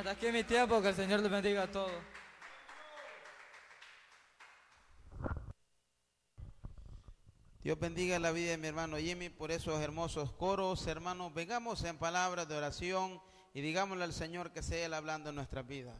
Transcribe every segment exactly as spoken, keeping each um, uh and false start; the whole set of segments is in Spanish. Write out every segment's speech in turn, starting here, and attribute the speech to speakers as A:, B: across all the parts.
A: Hasta aquí mi tiempo, que el Señor les bendiga a todos.
B: Dios bendiga la vida de mi hermano Jimmy por esos hermosos coros. Hermanos, vengamos en palabras de oración y digámosle al Señor que sea Él hablando en nuestras vidas.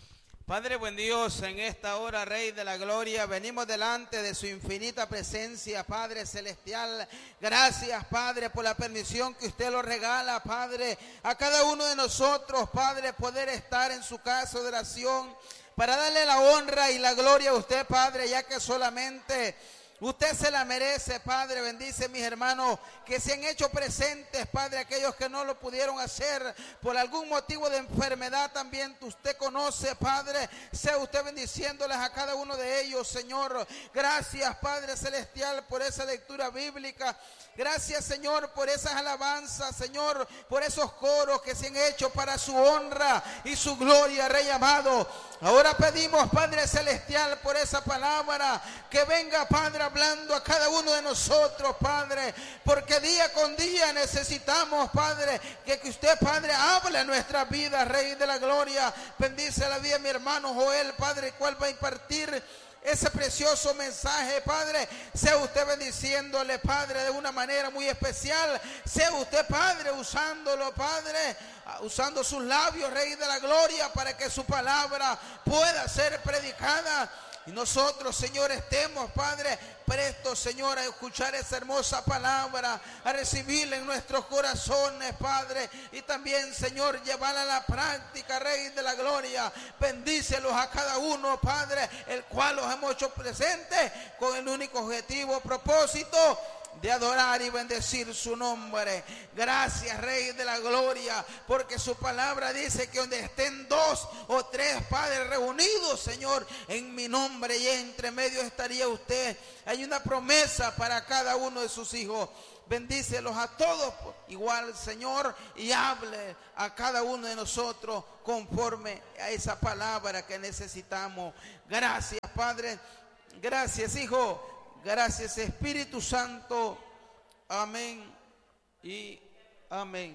B: Padre buen Dios, en esta hora, Rey de la Gloria, venimos delante de su infinita presencia, Padre Celestial. Gracias, Padre, por la permisión que usted lo regala, Padre, a cada uno de nosotros, Padre, poder estar en su casa de oración para darle la honra y la gloria a usted, Padre, ya que solamente usted se la merece, Padre. Bendice mis hermanos que se han hecho presentes, Padre, aquellos que no lo pudieron hacer por algún motivo de enfermedad, también usted conoce, Padre. Sea usted bendiciéndoles a cada uno de ellos, Señor. Gracias, Padre Celestial, por esa lectura bíblica. Gracias, Señor, por esas alabanzas, Señor, por esos coros que se han hecho para su honra y su gloria, Rey amado. Ahora pedimos, Padre Celestial, por esa palabra que venga, Padre, hablando a cada uno de nosotros, Padre, porque día con día necesitamos, Padre, que, que usted, Padre, hable en nuestra vida, Rey de la Gloria. Bendice la vida de mi hermano Joel, Padre, cual va a impartir ese precioso mensaje, Padre. Sea usted bendiciéndole, Padre, de una manera muy especial. Sea usted, Padre, usándolo, Padre, usando sus labios, Rey de la Gloria, para que su palabra pueda ser predicada. Y nosotros, Señor, estemos, Padre, prestos, Señor, a escuchar esa hermosa palabra, a recibirla en nuestros corazones, Padre, y también, Señor, llevarla a la práctica, Rey de la Gloria. Bendícelos a cada uno, Padre, el cual los hemos hecho presentes con el único objetivo, propósito de adorar y bendecir su nombre. Gracias, Rey de la Gloria, porque su palabra dice que donde estén dos o tres, Padre, reunidos, Señor, en mi nombre, y entre medio estaría usted. Hay una promesa para cada uno de sus hijos. Bendícelos a todos igual, Señor, y hable a cada uno de nosotros conforme a esa palabra que necesitamos. Gracias, Padre. Gracias, Hijo. Gracias, Espíritu Santo. Amén y amén.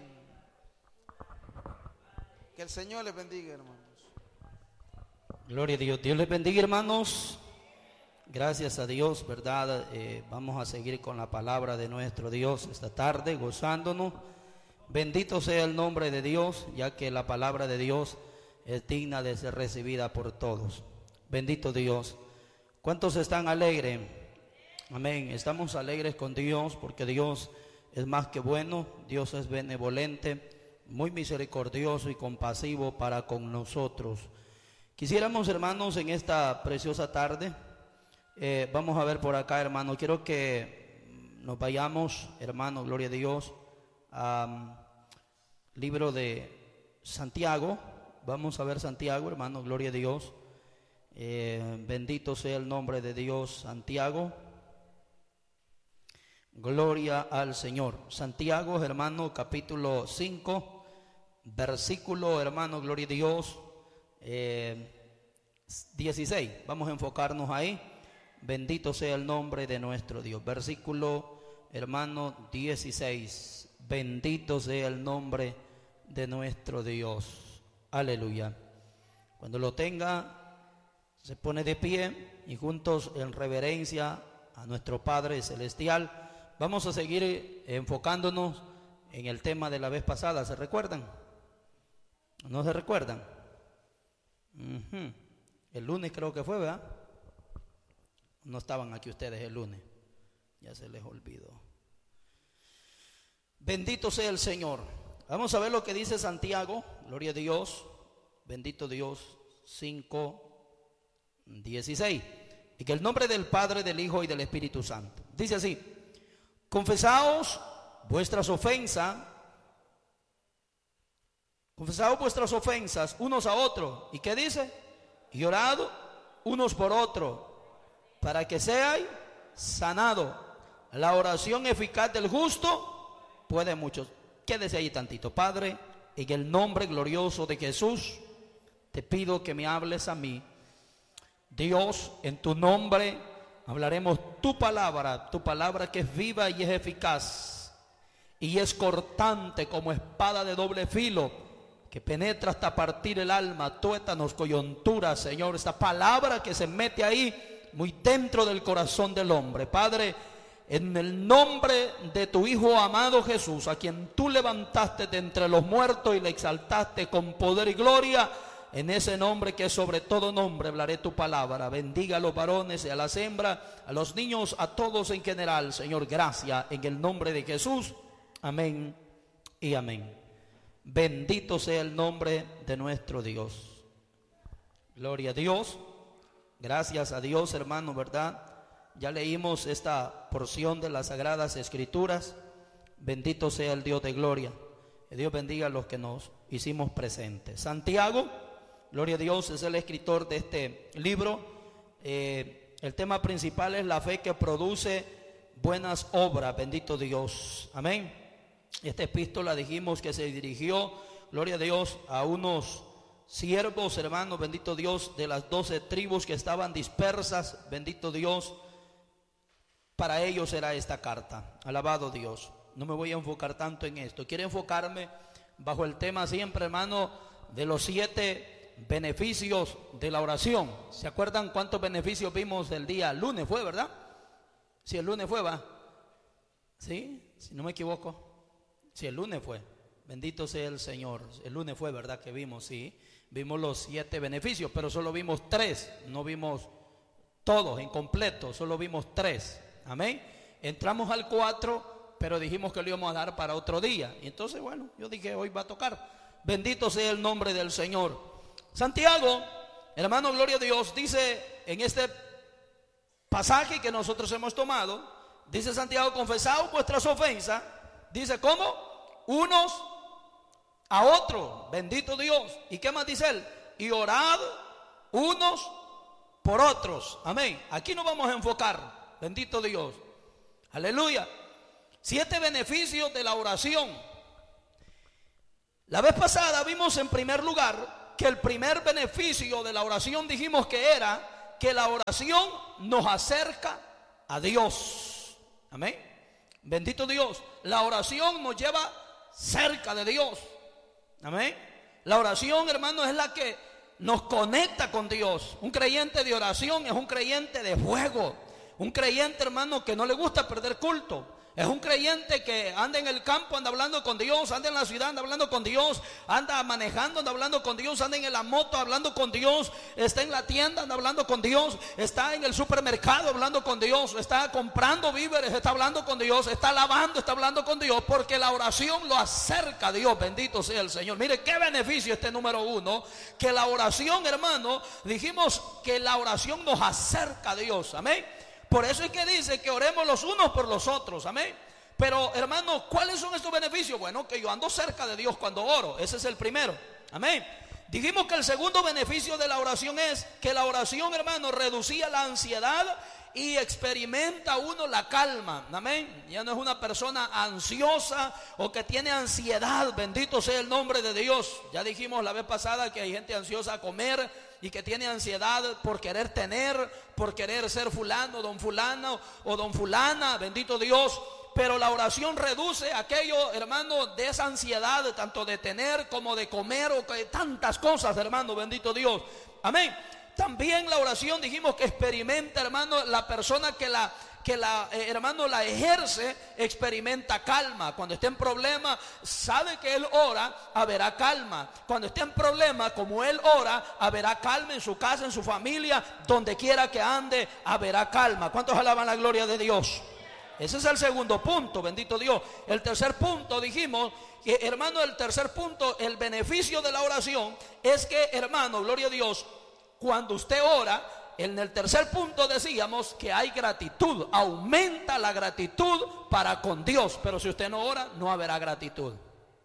B: Que el Señor les bendiga, hermanos.
C: Gloria a Dios. Dios les bendiga, hermanos. Gracias a Dios, ¿verdad? Eh, vamos a seguir con la palabra de nuestro Dios esta tarde, gozándonos. Bendito sea el nombre de Dios, ya que la palabra de Dios es digna de ser recibida por todos. Bendito Dios. ¿Cuántos están alegres? Amén. Estamos alegres con Dios porque Dios es más que bueno. Dios es benevolente, muy misericordioso y compasivo para con nosotros. Quisiéramos, hermanos, en esta preciosa tarde, eh, vamos a ver por acá, hermano. Quiero que nos vayamos, hermano, gloria a Dios, al libro de Santiago. Vamos a ver Santiago, hermano, gloria a Dios. Eh, bendito sea el nombre de Dios. Santiago. Gloria al Señor. Santiago, hermano, capítulo cinco, versículo, hermano, gloria a Dios, eh, dieciséis. Vamos a enfocarnos ahí. Bendito sea el nombre de nuestro Dios. Versículo, hermano, dieciséis. Bendito sea el nombre de nuestro Dios. Aleluya. Cuando lo tenga, se pone de pie y juntos en reverencia a nuestro Padre Celestial vamos a seguir enfocándonos en el tema de la vez pasada. ¿Se recuerdan? ¿No se recuerdan? Uh-huh. El lunes creo que fue, ¿verdad? No estaban aquí ustedes el lunes. Ya se les olvidó. Bendito sea el Señor. Vamos a ver lo que dice Santiago. Gloria a Dios. Bendito Dios. cinco, dieciséis. Y que el nombre del Padre, del Hijo y del Espíritu Santo. Dice así: confesaos vuestras ofensas, confesaos vuestras ofensas unos a otros. ¿Y qué dice? Y orad unos por otros, para que seáis sanados. La oración eficaz del justo puede mucho. Quédese ahí tantito. Padre, en el nombre glorioso de Jesús, te pido que me hables a mí. Dios, en tu nombre hablaremos tu palabra, tu palabra que es viva y es eficaz y es cortante como espada de doble filo, que penetra hasta partir el alma, tuétanos, coyunturas, Señor, esta palabra que se mete ahí muy dentro del corazón del hombre. Padre, en el nombre de tu Hijo amado Jesús, a quien tú levantaste de entre los muertos y le exaltaste con poder y gloria, en ese nombre que es sobre todo nombre hablaré tu palabra. Bendiga a los varones y a las hembras, a los niños, a todos en general. Señor, gracias en el nombre de Jesús. Amén y amén. Bendito sea el nombre de nuestro Dios. Gloria a Dios. Gracias a Dios, hermano, ¿verdad? Ya leímos esta porción de las Sagradas Escrituras. Bendito sea el Dios de gloria. Que Dios bendiga a los que nos hicimos presentes. Santiago, gloria a Dios, es el escritor de este libro. Eh, el tema principal es la fe que produce buenas obras. Bendito Dios. Amén. Esta epístola dijimos que se dirigió, gloria a Dios, a unos siervos, hermanos, bendito Dios, de las doce tribus que estaban dispersas. Bendito Dios. Para ellos era esta carta. Alabado Dios. No me voy a enfocar tanto en esto. Quiero enfocarme bajo el tema siempre, hermano, de los siete beneficios de la oración. ¿Se acuerdan cuántos beneficios vimos el día lunes? Fue, ¿verdad? Sí, el lunes fue, ¿va? ¿Sí? Si no me equivoco. Sí, el lunes fue. Bendito sea el Señor. El lunes fue, ¿verdad? Que vimos, sí. Vimos los siete beneficios, pero solo vimos tres. No vimos todos en completo, solo vimos tres. Amén. Entramos al cuatro, pero dijimos que lo íbamos a dar para otro día. Y entonces, bueno, yo dije, hoy va a tocar. Bendito sea el nombre del Señor. Santiago, hermano, gloria a Dios, dice en este pasaje que nosotros hemos tomado, dice Santiago, confesaos vuestras ofensas. Dice, ¿cómo? Unos a otros. Bendito Dios. ¿Y qué más dice él? Y orad unos por otros. Amén. Aquí nos vamos a enfocar. Bendito Dios. Aleluya. Siete beneficios de la oración. La vez pasada vimos en primer lugar que el primer beneficio de la oración dijimos que era que la oración nos acerca a Dios. Amén. Bendito Dios. La oración nos lleva cerca de Dios. Amén. La oración, hermano, es la que nos conecta con Dios. Un creyente de oración es un creyente de fuego. Un creyente, hermano, que no le gusta perder culto. Es un creyente que anda en el campo, anda hablando con Dios, anda en la ciudad, anda hablando con Dios, anda manejando, anda hablando con Dios, anda en la moto hablando con Dios, está en la tienda, anda hablando con Dios, está en el supermercado hablando con Dios, está comprando víveres, está hablando con Dios, está lavando, está hablando con Dios, porque la oración lo acerca a Dios. Bendito sea el Señor. Mire qué beneficio este número uno, que la oración, hermano, dijimos que la oración nos acerca a Dios. Amén. Por eso es que dice que oremos los unos por los otros, amén. Pero hermano, ¿cuáles son estos beneficios? Bueno, que yo ando cerca de Dios cuando oro. Ese es el primero, amén. Dijimos que el segundo beneficio de la oración es que la oración, hermano, reducía la ansiedad y experimenta uno la calma, amén. Ya no es una persona ansiosa o que tiene ansiedad. Bendito sea el nombre de Dios. Ya dijimos la vez pasada que hay gente ansiosa a comer y que tiene ansiedad por querer tener, por querer ser fulano, don fulano o don fulana. Bendito Dios. Pero la oración reduce aquello, hermano, de esa ansiedad, tanto de tener como de comer o de tantas cosas, hermano. Bendito Dios. Amén. También la oración dijimos que experimenta, hermano, la persona que la que la eh, hermano la ejerce, experimenta calma. Cuando esté en problema, sabe que él ora, haberá calma. Cuando esté en problema, como él ora, haberá calma en su casa, en su familia, donde quiera que ande, haberá calma. ¿Cuántos alaban la gloria de Dios? Ese es el segundo punto, bendito Dios. El tercer punto dijimos que, hermano, el tercer punto, el beneficio de la oración es que, hermano, gloria a Dios, cuando usted ora, en el tercer punto decíamos que hay gratitud, aumenta la gratitud para con Dios. Pero si usted no ora, no habrá gratitud.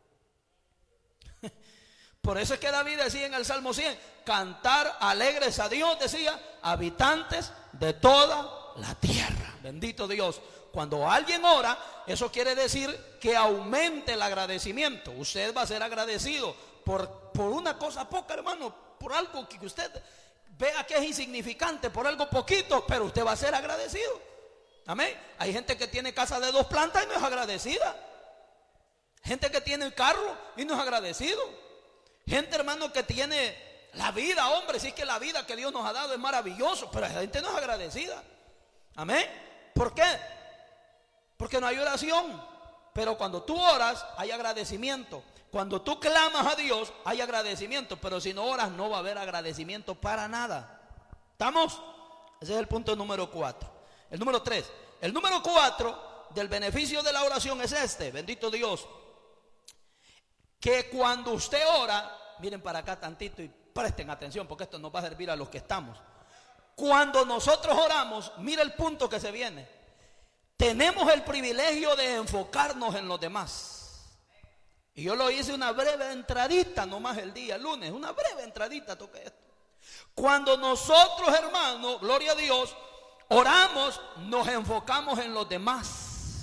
C: Por eso es que David decía en el Salmo cien, cantar alegres a Dios, decía, habitantes de toda la tierra. Bendito Dios. Cuando alguien ora, eso quiere decir que aumente el agradecimiento. Usted va a ser agradecido por, por una cosa poca, hermano, por algo que usted vea que es insignificante, por algo poquito, pero usted va a ser agradecido. Amén. Hay gente que tiene casa de dos plantas y no es agradecida. Gente que tiene el carro y no es agradecido. Gente, hermano, que tiene la vida, hombre, si es que la vida que Dios nos ha dado es maravilloso, pero la gente no es agradecida. Amén. ¿Por qué? Porque no hay oración. Pero cuando tú oras, hay agradecimiento. Cuando tú clamas a Dios, hay agradecimiento. Pero si no oras, no va a haber agradecimiento para nada. ¿Estamos? Ese es el punto número cuatro. El número tres. El número cuatro del beneficio de la oración es este. Bendito Dios. Que cuando usted ora, miren para acá tantito y presten atención, porque esto nos va a servir a los que estamos. Cuando nosotros oramos, mira el punto que se viene. Tenemos el privilegio de enfocarnos en los demás. Y yo lo hice una breve entradita nomás el día lunes, una breve entradita toqué esto. Cuando nosotros, hermanos, gloria a Dios, oramos, nos enfocamos en los demás.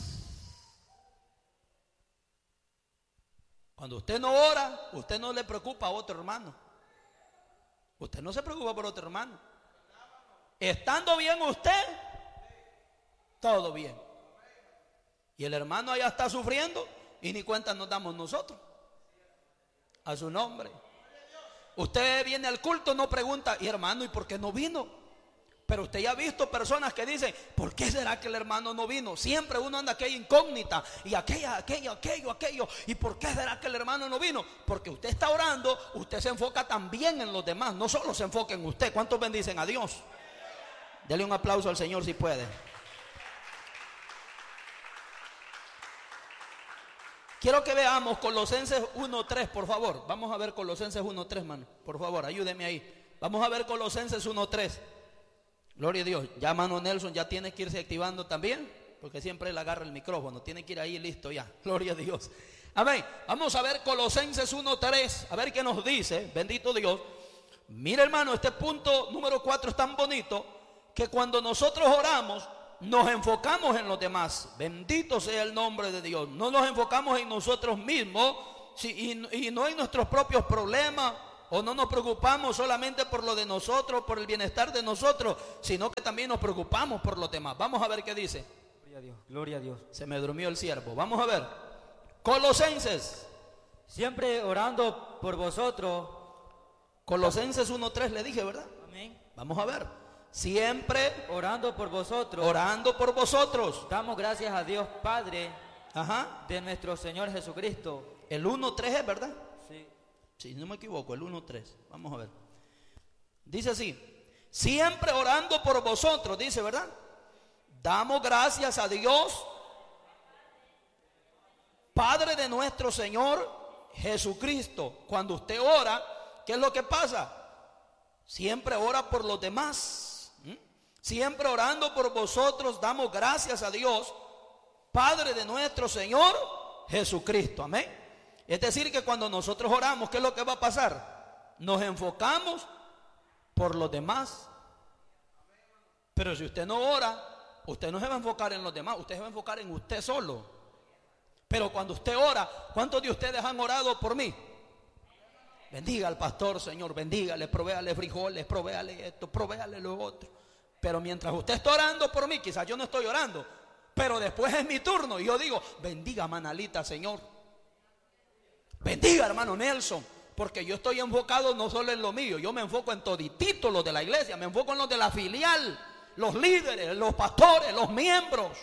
C: Cuando usted no ora, usted no le preocupa a otro hermano. Usted no se preocupa por otro hermano. Estando bien usted, todo bien. Y el hermano allá está sufriendo y ni cuenta nos damos nosotros. A su nombre. Usted viene al culto, no pregunta, y hermano, ¿y por qué no vino? Pero usted ya ha visto personas que dicen, ¿por qué será que el hermano no vino? Siempre uno anda aquella incógnita, y aquella, aquello, aquello, aquello. ¿Y por qué será que el hermano no vino? Porque usted está orando, usted se enfoca también en los demás, no solo se enfoca en usted. ¿Cuántos bendicen a Dios? Dele un aplauso al Señor si puede. Quiero que veamos Colosenses uno tres, por favor. Vamos a ver Colosenses uno tres, mano. Por favor, ayúdeme ahí. Vamos a ver Colosenses uno tres. Gloria a Dios. Ya mano Nelson ya tiene que irse activando también, porque siempre él agarra el micrófono. Tiene que ir ahí listo ya. Gloria a Dios. Amén. Vamos a ver Colosenses uno tres. A ver qué nos dice. Bendito Dios. Mira, hermano, este punto número cuatro es tan bonito que cuando nosotros oramos, nos enfocamos en los demás. Bendito sea el nombre de Dios. No nos enfocamos en nosotros mismos, sí, y, y no en nuestros propios problemas, o no nos preocupamos solamente por lo de nosotros, por el bienestar de nosotros, sino que también nos preocupamos por los demás. Vamos a ver qué dice.
A: Gloria a Dios, gloria a Dios.
C: Se me durmió el siervo. Vamos a ver Colosenses.
A: Siempre orando por vosotros.
C: Colosenses uno tres le dije, ¿verdad?
A: Amén.
C: Vamos a ver. Siempre
A: orando por vosotros.
C: Orando por vosotros.
A: Damos gracias a Dios Padre.
C: Ajá.
A: De nuestro Señor Jesucristo.
C: El uno tres es, ¿verdad?
A: Sí.
C: Si no me equivoco, el uno tres. Vamos a ver. Dice así. Siempre orando por vosotros, dice, ¿verdad? Damos gracias a Dios, Padre de nuestro Señor Jesucristo. Cuando usted ora, ¿qué es lo que pasa? Siempre ora por los demás. Siempre orando por vosotros, damos gracias a Dios, Padre de nuestro Señor Jesucristo. Amén. Es decir, que cuando nosotros oramos, ¿qué es lo que va a pasar? Nos enfocamos por los demás. Pero si usted no ora, usted no se va a enfocar en los demás, usted se va a enfocar en usted solo. Pero cuando usted ora, ¿cuántos de ustedes han orado por mí? Bendiga al pastor, Señor, bendígale, provéale frijoles, provéale esto, provéale lo otro. Pero mientras usted está orando por mí, quizás yo no estoy orando, pero después es mi turno y yo digo, bendiga Manalita, Señor. Bendiga hermano Nelson, porque yo estoy enfocado no solo en lo mío, yo me enfoco en toditito los de la iglesia, me enfoco en los de la filial, los líderes, los pastores, los miembros.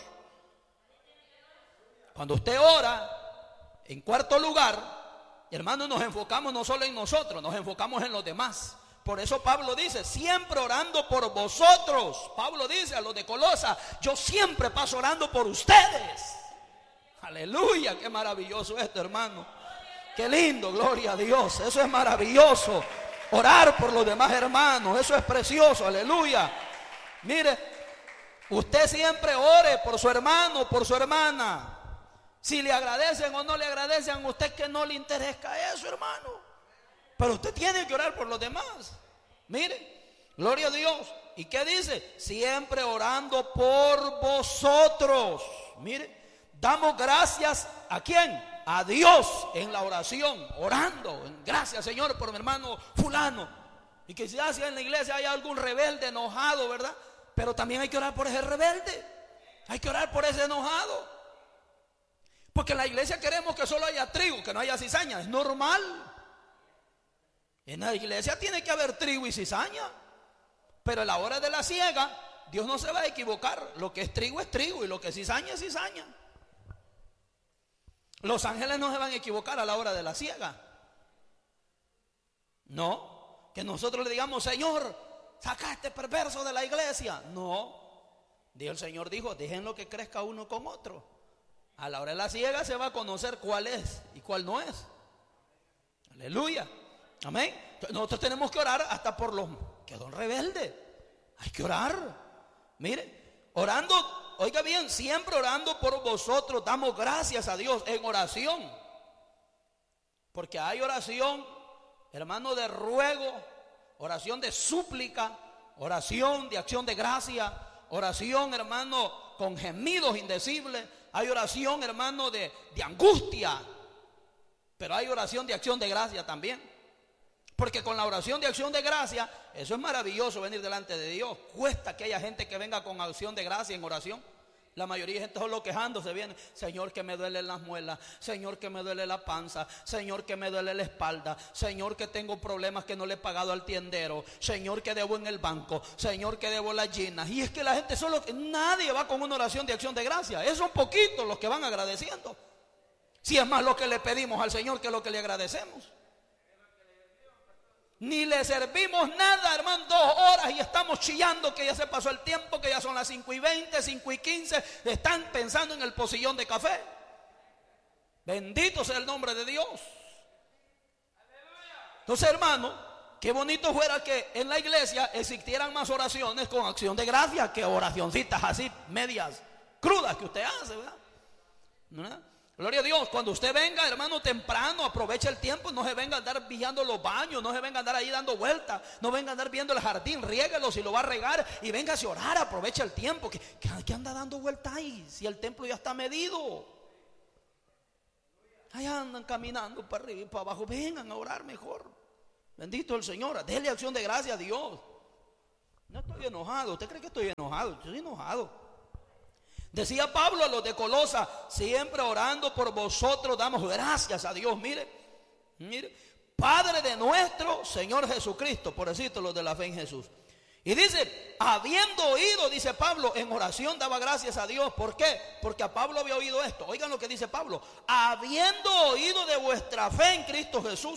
C: Cuando usted ora, en cuarto lugar, hermanos, nos enfocamos no solo en nosotros, nos enfocamos en los demás. Por eso Pablo dice, siempre orando por vosotros. Pablo dice a los de Colosa, yo siempre paso orando por ustedes. Aleluya, qué maravilloso esto, hermano. Qué lindo, gloria a Dios. Eso es maravilloso. Orar por los demás hermanos, eso es precioso, aleluya. Mire, usted siempre ore por su hermano, por su hermana. Si le agradecen o no le agradecen, a usted que no le interesa eso, hermano. Pero usted tiene que orar por los demás. Mire, gloria a Dios. ¿Y qué dice? Siempre orando por vosotros. Mire, damos gracias ¿a quién? A Dios en la oración, orando. Gracias, Señor, por mi hermano fulano. Y que si en la iglesia hay algún rebelde enojado, ¿verdad? Pero también hay que orar por ese rebelde. Hay que orar por ese enojado. Porque en la iglesia queremos que solo haya trigo, que no haya cizaña. Es normal. En la iglesia tiene que haber trigo y cizaña, pero a la hora de la siega, Dios no se va a equivocar. Lo que es trigo es trigo y lo que es cizaña es cizaña. Los ángeles no se van a equivocar a la hora de la siega. No, que nosotros le digamos, Señor, saca a este perverso de la iglesia. No, Dios el Señor dijo, déjenlo que crezca uno con otro. A la hora de la siega se va a conocer cuál es y cuál no es. Aleluya. Amén. Nosotros tenemos que orar hasta por los que son rebeldes. Hay que orar. Mire, orando, oiga bien, siempre orando por vosotros, damos gracias a Dios en oración. Porque hay oración, hermano, de ruego, oración de súplica, oración de acción de gracia, oración, hermano, con gemidos indecibles. Hay oración, hermano, de, de angustia, pero hay oración de acción de gracia también. Porque con la oración de acción de gracia, eso es maravilloso venir delante de Dios. Cuesta que haya gente que venga con acción de gracia en oración. La mayoría de gente solo quejándose viene. Señor, que me duelen las muelas. Señor, que me duele la panza. Señor, que me duele la espalda. Señor, que tengo problemas que no le he pagado al tiendero. Señor, que debo en el banco. Señor, que debo las ginas. Y es que la gente solo, nadie va con una oración de acción de gracia. Esos son poquitos los que van agradeciendo. Si es más lo que le pedimos al Señor que lo que le agradecemos. Ni le servimos nada, hermano, dos horas y estamos chillando que ya se pasó el tiempo, que ya son las cinco y veinte, cinco y quince. Están pensando en el pocillón de café. Bendito sea el nombre de Dios. Entonces, hermano, qué bonito fuera que en la iglesia existieran más oraciones con acción de gracia que oracioncitas así, medias crudas que usted hace, ¿verdad? ¿verdad? Gloria a Dios. Cuando usted venga, hermano, temprano, aproveche el tiempo. No se venga a andar viendo los baños, no se venga a andar ahí dando vueltas, no venga a andar viendo el jardín. Riéguelo si lo va a regar y véngase a orar, aproveche el tiempo. ¿Qué, qué, qué anda dando vueltas ahí? Si el templo ya está medido. Ahí andan caminando para arriba y para abajo. Vengan a orar mejor. Bendito el Señor. Dele acción de gracia a Dios. No estoy enojado. ¿Usted cree que estoy enojado? Estoy enojado. Decía Pablo a los de Colosa, siempre orando por vosotros damos gracias a Dios. Mire, mire, Padre de nuestro Señor Jesucristo, por decirte los de la fe en Jesús. Y dice, habiendo oído, dice Pablo, en oración daba gracias a Dios. ¿Por qué? Porque a Pablo había oído esto. Oigan lo que dice Pablo. Habiendo oído de vuestra fe en Cristo Jesús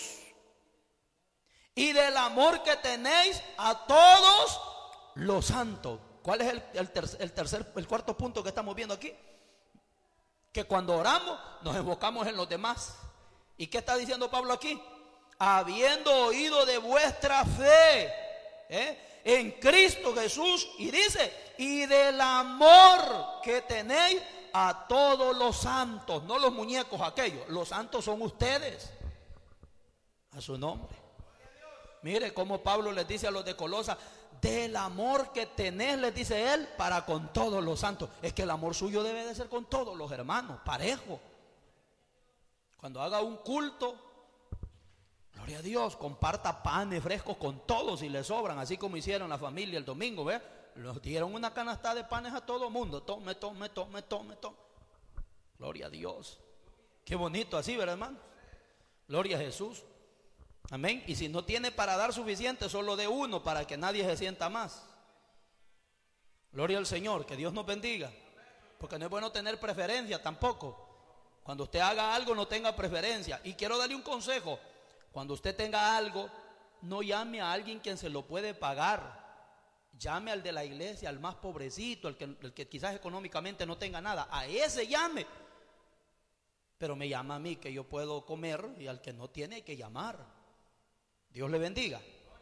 C: y del amor que tenéis a todos los santos. ¿Cuál es el, el, tercer, el tercer, el cuarto punto que estamos viendo aquí? Que cuando oramos nos enfocamos en los demás. ¿Y qué está diciendo Pablo aquí? Habiendo oído de vuestra fe ¿eh? en Cristo Jesús, y dice, y del amor que tenéis a todos los santos, no los muñecos aquellos, los santos son ustedes, a su nombre. Mire cómo Pablo les dice a los de Colosa, del amor que tenés, les dice él, para con todos los santos. Es que el amor suyo debe de ser con todos los hermanos, parejo. Cuando haga un culto, gloria a Dios, comparta panes frescos con todos si le sobran, así como hicieron la familia el domingo, ¿ve? Nos dieron una canasta de panes a todo mundo. Tome, tome, tome, tome, tome. Gloria a Dios. Qué bonito así, ¿verdad, hermano? Gloria a Jesús. Amén. Y si no tiene para dar suficiente, solo de uno para que nadie se sienta más. Gloria al Señor, que Dios nos bendiga. Porque no es bueno tener preferencia tampoco. Cuando usted haga algo, no tenga preferencia. Y quiero darle un consejo. Cuando usted tenga algo, no llame a alguien quien se lo puede pagar. Llame al de la iglesia, al más pobrecito, al que, el que quizás económicamente no tenga nada. A ese llame. Pero me llama a mí que yo puedo comer, y al que no tiene hay que llamar. Dios le bendiga.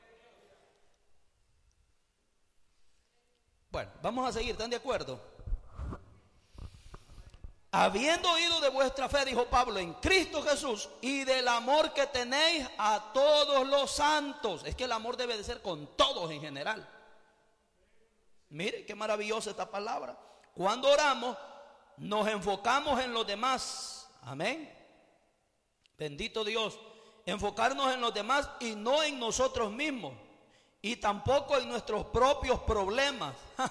C: Bueno, vamos a seguir, ¿están de acuerdo? Habiendo oído de vuestra fe, dijo Pablo, en Cristo Jesús, y del amor que tenéis a todos los santos. Es que el amor debe de ser con todos en general. Mire qué maravillosa esta palabra. Cuando oramos, nos enfocamos en los demás. Amén. Bendito Dios. Enfocarnos en los demás y no en nosotros mismos, y tampoco en nuestros propios problemas.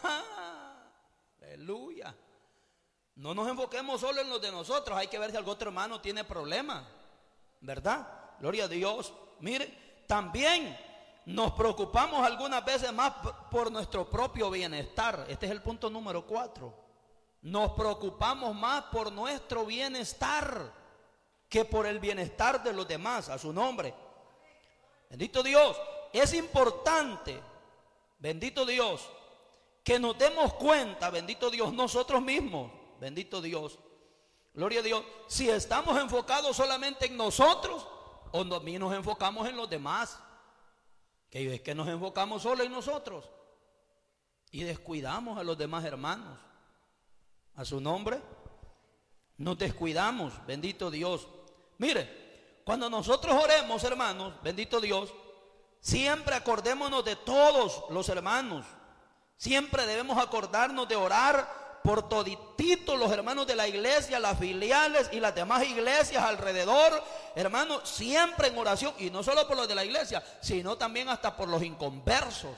C: Aleluya. No nos enfoquemos solo en los de nosotros. Hay que ver si algún otro hermano tiene problemas, ¿verdad? Gloria a Dios. Mire, También nos preocupamos algunas veces más por nuestro propio bienestar. Este es el punto número cuatro. Nos preocupamos más por nuestro bienestar que por el bienestar de los demás, a su nombre. Bendito Dios. Es importante, bendito Dios, que nos demos cuenta, bendito Dios, nosotros mismos, bendito Dios, gloria a Dios, si estamos enfocados solamente en nosotros o también nos enfocamos en los demás. Que es que nos enfocamos solo en nosotros y descuidamos a los demás hermanos. A su nombre, nos descuidamos, bendito Dios. Mire, cuando nosotros oremos, hermanos, bendito Dios, siempre acordémonos de todos los hermanos. Siempre debemos acordarnos de orar por todititos los hermanos de la iglesia, las filiales y las demás iglesias alrededor, hermanos, siempre en oración, y no solo por los de la iglesia, sino también hasta por los inconversos.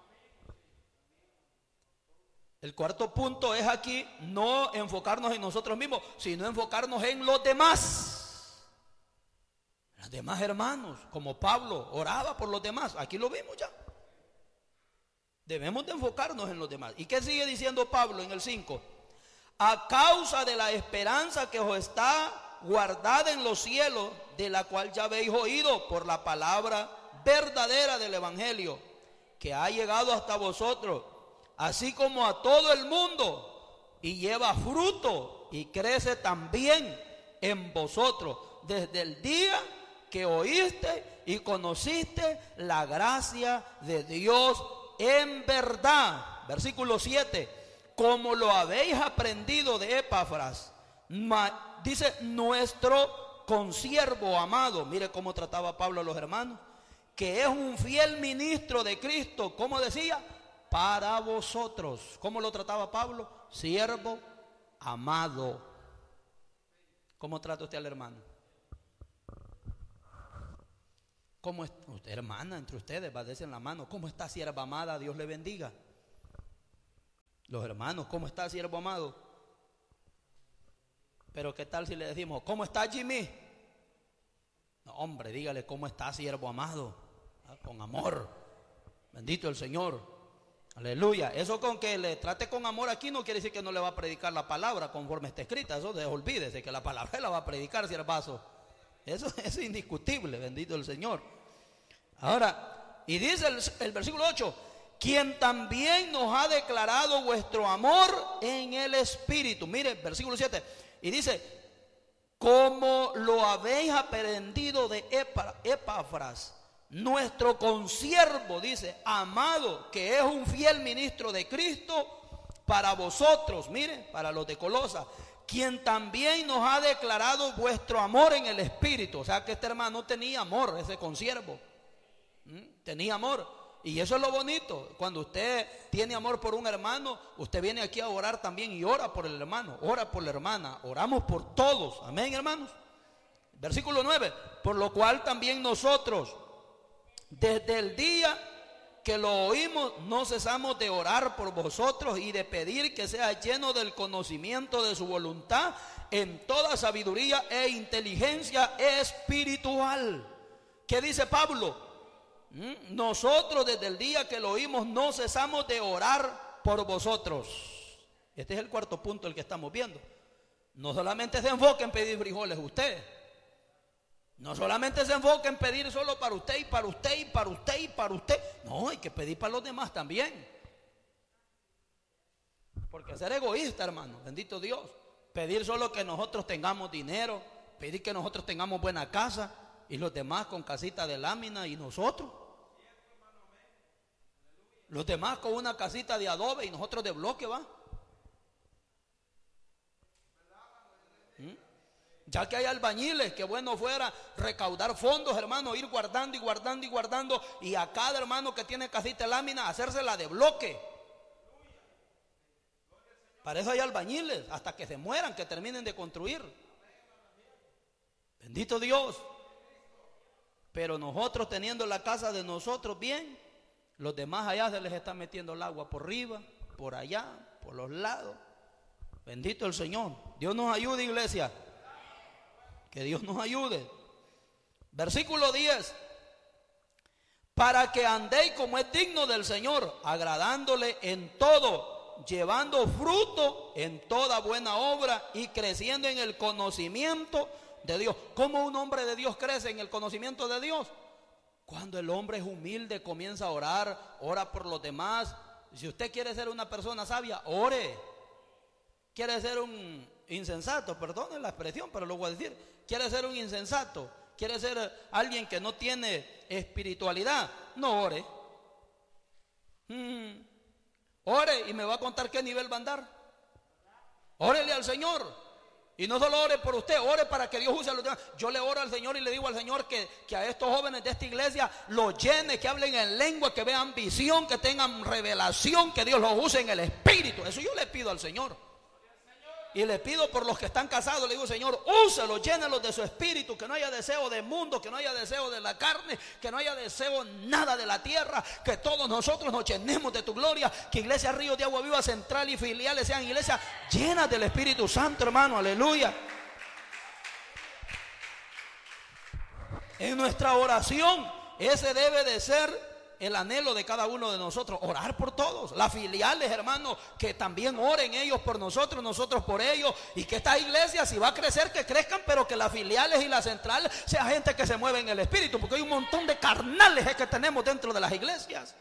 C: El cuarto punto es aquí no enfocarnos en nosotros mismos, sino enfocarnos en los demás. Los demás hermanos, como Pablo oraba por los demás, aquí lo vimos ya. Debemos de enfocarnos en los demás. ¿Y qué sigue diciendo Pablo en el cinco? A causa de la esperanza que os está guardada en los cielos, de la cual ya habéis oído por la palabra verdadera del evangelio, que ha llegado hasta vosotros, así como a todo el mundo, y lleva fruto y crece también en vosotros, desde el día que oíste y conociste la gracia de Dios en verdad. Versículo siete, como lo habéis aprendido de Epafras, ma, dice nuestro consiervo amado. Mire cómo trataba Pablo a los hermanos, que es un fiel ministro de Cristo. ¿Cómo decía? Para vosotros. ¿Cómo lo trataba Pablo? Siervo amado. ¿Cómo trata usted al hermano? ¿Cómo está usted, hermana, entre ustedes? Va a decir en la mano, ¿cómo está, sierva amada? Dios le bendiga. Los hermanos, ¿cómo está, siervo amado? Pero ¿qué tal si le decimos, ¿cómo está, Jimmy? No, hombre, dígale, ¿cómo está, siervo amado? ¿Ah? Con amor. Bendito el Señor. Aleluya. Eso con que le trate con amor aquí no quiere decir que no le va a predicar la palabra conforme está escrita. Eso de, olvídese que la palabra la va a predicar, siervazo. Eso es indiscutible, bendito el Señor. Ahora, y dice el, el versículo ocho, quien también nos ha declarado vuestro amor en el Espíritu. Mire, versículo siete, y dice, como lo habéis aprendido de Epafras, nuestro consiervo, dice, amado, que es un fiel ministro de Cristo para vosotros, mire, para los de Colosa, quien también nos ha declarado vuestro amor en el Espíritu. O sea que este hermano tenía amor, ese consiervo. ¿Mm? Tenía amor. Y eso es lo bonito. Cuando usted tiene amor por un hermano, usted viene aquí a orar también y ora por el hermano, ora por la hermana. Oramos por todos. Amén, hermanos. Versículo nueve. Por lo cual también nosotros, desde el día que lo oímos, no cesamos de orar por vosotros y de pedir que sea lleno del conocimiento de su voluntad en toda sabiduría e inteligencia espiritual. ¿Qué dice Pablo? ¿Mm? Nosotros desde el día que lo oímos no cesamos de orar por vosotros. Este es el cuarto punto el que estamos viendo. No solamente se enfoque en pedir frijoles usted. No solamente se enfoca en pedir solo para usted y para usted y para usted y para usted. No, hay que pedir para los demás también. Porque ser egoísta, hermano, bendito Dios. Pedir solo que nosotros tengamos dinero, pedir que nosotros tengamos buena casa y los demás con casita de lámina y nosotros. Los demás con una casita de adobe y nosotros de bloque, ¿va? ¿Mm? Ya que hay albañiles, que bueno fuera recaudar fondos, hermano, ir guardando y guardando y guardando, y a cada hermano que tiene casita de lámina, hacérsela de bloque. Para eso hay albañiles, hasta que se mueran, que terminen de construir. Bendito Dios. Pero nosotros teniendo la casa de nosotros bien, los demás allá se les está metiendo el agua por arriba, por allá, por los lados. Bendito el Señor. Dios nos ayude, iglesia. Que Dios nos ayude. Versículo diez. para que andéis como es digno del Señor, agradándole en todo, llevando fruto en toda buena obra y creciendo en el conocimiento de Dios. ¿Cómo un hombre de Dios crece en el conocimiento de Dios? Cuando el hombre es humilde, comienza a orar, ora por los demás. Si usted quiere ser una persona sabia, ore. Quiere ser un insensato, perdonen la expresión, pero lo voy a decir. Quiere ser un insensato, quiere ser alguien que no tiene espiritualidad, no ore. Mm. Ore y me va a contar qué nivel va a andar. Órele al Señor. Y no solo ore por usted, ore para que Dios use a los demás. Yo le oro al Señor y le digo al Señor que, que a estos jóvenes de esta iglesia los llene, que hablen en lengua, que vean visión, que tengan revelación, que Dios los use en el Espíritu. Eso yo le pido al Señor. Y le pido por los que están casados, le digo, Señor, úselos, llénelos de su espíritu, que no haya deseo de mundo, que no haya deseo de la carne, que no haya deseo nada de la tierra, que todos nosotros nos llenemos de tu gloria, que Iglesia Río de Agua Viva Central y filiales sean iglesias llenas del Espíritu Santo, hermano, aleluya. En nuestra oración, ese debe de ser el anhelo de cada uno de nosotros, orar por todos, las filiales, hermanos, que también oren ellos por nosotros, nosotros por ellos, y que esta iglesia, si va a crecer, que crezcan, pero que las filiales y la central sea gente que se mueve en el espíritu, porque hay un montón de carnales que tenemos dentro de las iglesias.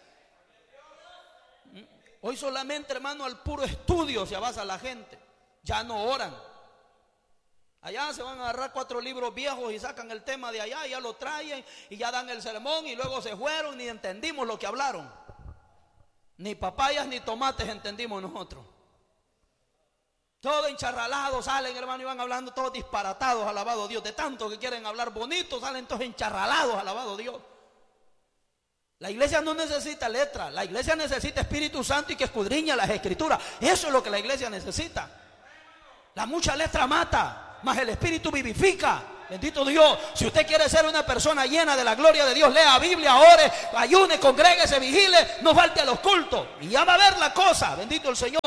C: Hoy solamente, hermano, al puro estudio se avanza la gente, ya no oran. Allá se van a agarrar cuatro libros viejos y sacan el tema de allá y ya lo traen y ya dan el sermón y luego se fueron, ni entendimos lo que hablaron. Ni papayas ni tomates entendimos nosotros. Todos encharralados salen, hermano, y van hablando todos disparatados, alabado Dios. De tanto que quieren hablar bonito, salen todos encharralados, alabado Dios. La iglesia no necesita letra, la iglesia necesita Espíritu Santo y que escudriña las Escrituras. Eso es lo que la iglesia necesita. La mucha letra mata, mas el Espíritu vivifica. Bendito Dios. Si usted quiere ser una persona llena de la gloria de Dios, lea Biblia, ore, ayune, congréguese, vigile, no falte a los cultos y ya va a ver la cosa. Bendito el Señor.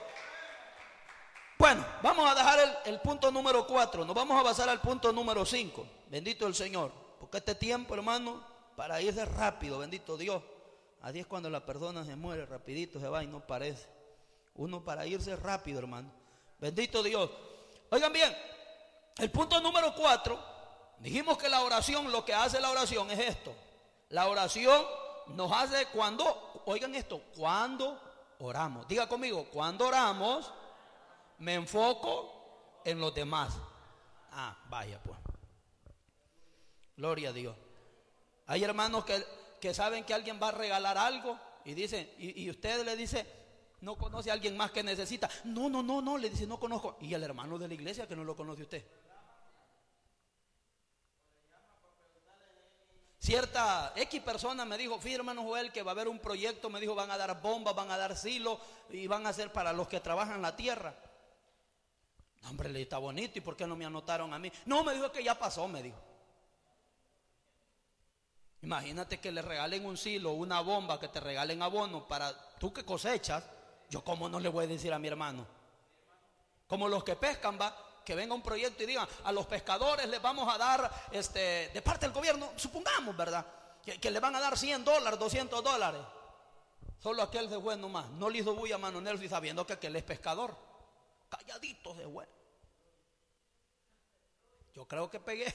C: Bueno, vamos a dejar el, el punto número cuatro. Nos vamos a pasar al punto número cinco. Bendito el Señor. Porque este tiempo, hermano, para irse rápido, bendito Dios. Así es cuando la persona se muere, rapidito se va y no parece. Uno para irse rápido, hermano. Bendito Dios. Oigan bien, el punto número cuatro, dijimos que la oración, lo que hace la oración es esto. La oración nos hace cuando, oigan esto, cuando oramos. Diga conmigo, cuando oramos, me enfoco en los demás. Ah, vaya pues. Gloria a Dios. Hay hermanos que, que saben que alguien va a regalar algo y dicen, y, y usted le dice, no conoce a alguien más que necesita. No, no, no, no, le dice, no conozco. Y el hermano de la iglesia que no lo conoce usted. Cierta X persona me dijo, fíjate hermano Joel, que va a haber un proyecto, me dijo, van a dar bombas, van a dar silos y van a ser para los que trabajan la tierra. No, hombre, le está bonito, ¿y por qué no me anotaron a mí? No, me dijo que ya pasó, me dijo. Imagínate que le regalen un silo, una bomba, que te regalen abono para tú que cosechas. Yo cómo no le voy a decir a mi hermano. Como los que pescan, va, que venga un proyecto y digan, a los pescadores les vamos a dar, este, de parte del gobierno, supongamos, ¿verdad? Que, que le van a dar cien dólares, doscientos dólares. Solo aquel se fue nomás. No le hizo bulla a Mano Nelson sabiendo que aquel es pescador. Calladito se fue. Yo creo que pegué.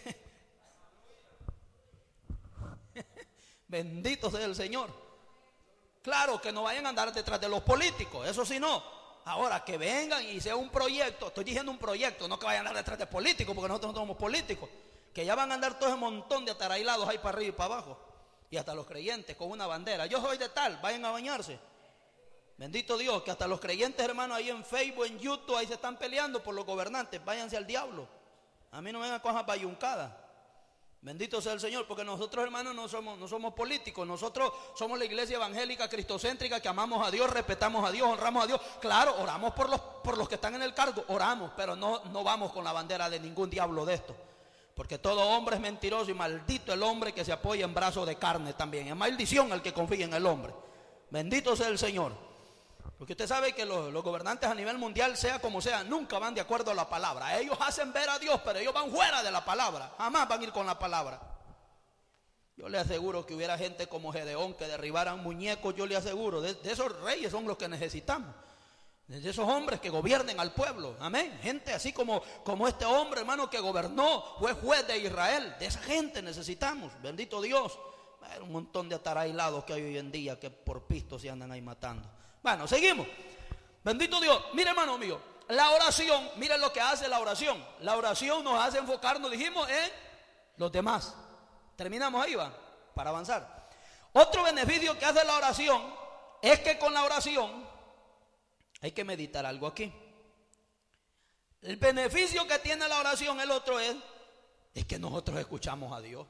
C: Bendito sea el Señor. Claro, que no vayan a andar detrás de los políticos, eso sí no. Ahora que vengan y sea un proyecto, estoy diciendo un proyecto, no que vayan a andar detrás de políticos, porque nosotros no somos políticos. Que ya van a andar todo ese montón de atarailados ahí para arriba y para abajo. Y hasta los creyentes con una bandera. Yo soy de tal, vayan a bañarse. Bendito Dios, que hasta los creyentes, hermanos, ahí en Facebook, en YouTube, ahí se están peleando por los gobernantes. Váyanse al diablo. A mí no me vengan cosas bayuncadas. Bendito sea el Señor, porque nosotros, hermanos, no somos, no somos políticos. Nosotros somos la iglesia evangélica cristocéntrica que amamos a Dios, respetamos a Dios, honramos a Dios. Claro, oramos por los, por los que están en el cargo, oramos, pero no, no vamos con la bandera de ningún diablo de esto. Porque todo hombre es mentiroso y maldito el hombre que se apoya en brazos de carne también. Es maldición el que confía en el hombre. Bendito sea el Señor. Porque usted sabe que los, los gobernantes a nivel mundial, sea como sea, nunca van de acuerdo a la palabra. Ellos hacen ver a Dios, pero ellos van fuera de la palabra. Jamás van a ir con la palabra. Yo le aseguro que hubiera gente como Gedeón que derribaran muñecos, yo le aseguro. De, de esos reyes son los que necesitamos. De esos hombres que gobiernen al pueblo. Amén. Gente así como, como este hombre, hermano, que gobernó, fue juez de Israel. De esa gente necesitamos. Bendito Dios. Hay un montón de atarailados que hay hoy en día que por pisto se andan ahí matando. Bueno, seguimos. Bendito Dios. Mire, hermano mío, la oración, mire lo que hace la oración. La oración nos hace enfocarnos, dijimos, en los demás. Terminamos ahí, va, para avanzar. Otro beneficio que hace la oración es que con la oración hay que meditar algo aquí. El beneficio que tiene la oración, el otro es, es que nosotros escuchamos a Dios.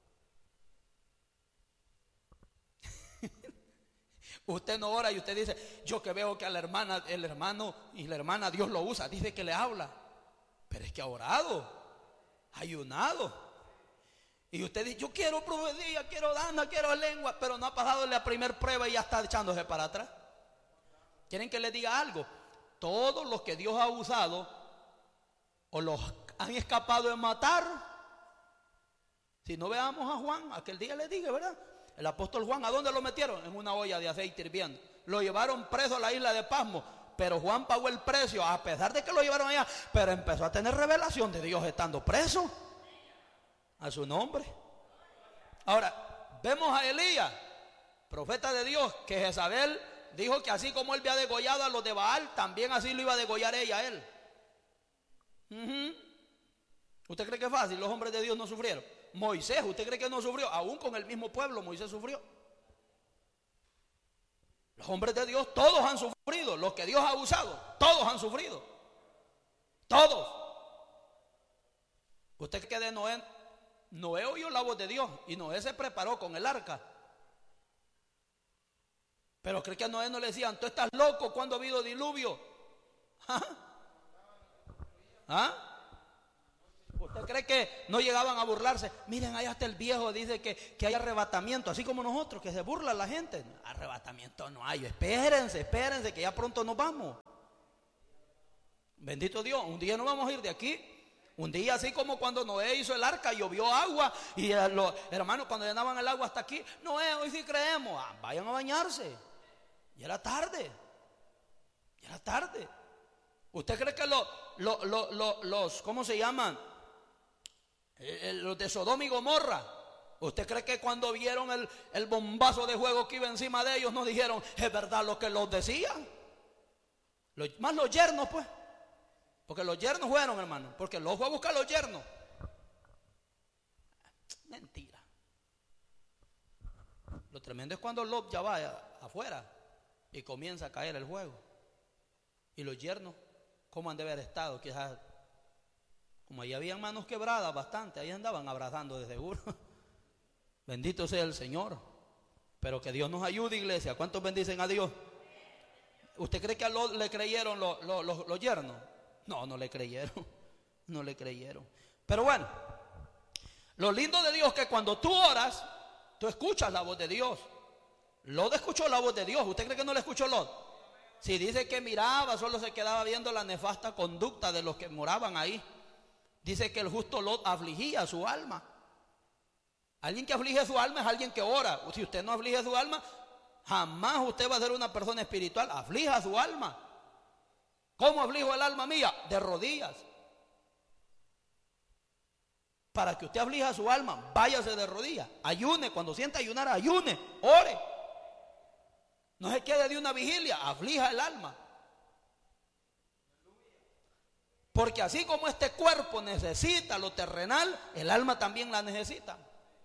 C: Usted no ora y usted dice, yo que veo que a la hermana, el hermano y la hermana Dios lo usa, dice que le habla, pero es que ha orado, ha ayunado. Y usted dice, yo quiero profecía, quiero dana, quiero lengua, pero no ha pasado la primera prueba y ya está echándose para atrás. ¿Quieren que les diga algo? Todos los que Dios ha usado o los han escapado de matar. Si no veamos a Juan, aquel día le dije, ¿verdad? El apóstol Juan, ¿a dónde lo metieron? En una olla de aceite hirviendo. Lo llevaron preso a la isla de Pasmo, pero Juan pagó el precio, a pesar de que lo llevaron allá, pero empezó a tener revelación de Dios estando preso. A su nombre. Ahora, vemos a Elías, profeta de Dios, que Jezabel dijo que así como él había degollado a los de Baal, también así lo iba a degollar ella a él. Uh-huh. ¿Usted cree que es fácil? Los hombres de Dios no sufrieron. Moisés, ¿usted cree que no sufrió? Aún con el mismo pueblo Moisés sufrió. Los hombres de Dios todos han sufrido. Los que Dios ha usado, todos han sufrido. Todos. ¿Usted cree que de Noé? Noé oyó la voz de Dios y Noé se preparó con el arca. Pero cree que a Noé no le decían, tú estás loco, ¿cuándo ha habido diluvio? ¿Ah? ¿Ah? ¿Usted cree que no llegaban a burlarse? Miren, allá hasta el viejo dice que, que hay arrebatamiento, así como nosotros, que se burla la gente. Arrebatamiento no hay, espérense, espérense, que ya pronto nos vamos. Bendito Dios, un día nos vamos a ir de aquí. Un día así como cuando Noé hizo el arca, llovió agua y los hermanos cuando llenaban el agua hasta aquí, Noé, hoy sí creemos, ah, vayan a bañarse. Ya era tarde, ya era tarde. ¿Usted cree que lo, lo, lo, lo, los, ¿cómo se llaman? Eh, los de Sodoma y Gomorra, ¿usted cree que cuando vieron el, el bombazo de fuego que iba encima de ellos no dijeron, es verdad lo que los decían? Los, más los yernos pues. Porque los yernos fueron, hermano. Porque Lot fue a buscar a los yernos. Mentira. Lo tremendo es cuando Lot ya va afuera y comienza a caer el fuego. Y los yernos, ¿cómo han de haber estado? Quizás, como ahí habían manos quebradas bastante, ahí andaban abrazando de seguro. Bendito sea el Señor. Pero que Dios nos ayude, iglesia. ¿Cuántos bendicen a Dios? ¿Usted cree que a Lot le creyeron los, los, los, los yernos? No, no le creyeron, no le creyeron. Pero bueno, lo lindo de Dios es que cuando tú oras, tú escuchas la voz de Dios. Lot escuchó la voz de Dios. ¿Usted cree que no le escuchó Lot? Si dice que miraba, solo se quedaba viendo la nefasta conducta de los que moraban ahí. Dice que el justo Lot afligía su alma. Alguien que aflige su alma es alguien que ora. Si usted no aflige su alma, jamás usted va a ser una persona espiritual. Aflija su alma. ¿Cómo aflijo el alma mía? De rodillas. Para que usted aflija su alma, váyase de rodillas. Ayune, cuando sienta ayunar, ayune, ore. No se quede de una vigilia, aflija el alma. Porque así como este cuerpo necesita lo terrenal, el alma también la necesita.